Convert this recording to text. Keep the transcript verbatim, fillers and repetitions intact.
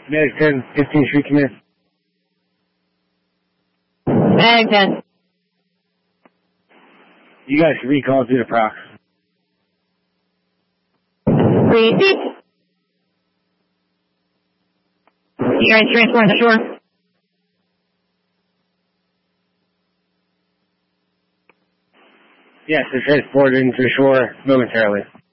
Medic ten, fifteenth Street, come in. Medic ten. You guys can recall through the prox. Receipt. You guys transport the shore. Yes, they're transported into the shore momentarily.